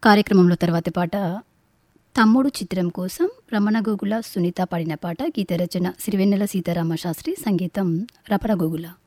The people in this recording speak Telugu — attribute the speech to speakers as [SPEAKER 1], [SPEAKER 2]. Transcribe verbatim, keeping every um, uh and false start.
[SPEAKER 1] కార్యక్రమంలో తర్వాతి పాట తమ్ముడు చిత్రం కోసం రమణ గోగుల సునీత పాడిన పాట. గీత రచన సిరివెన్నెల సీతారామ శాస్త్రి, సంగీతం రమణ గోగుల.